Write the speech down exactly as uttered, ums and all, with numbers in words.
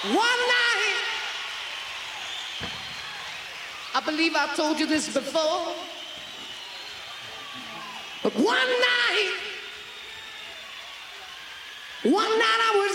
One night, I believe I told you this before, but one night, one night I was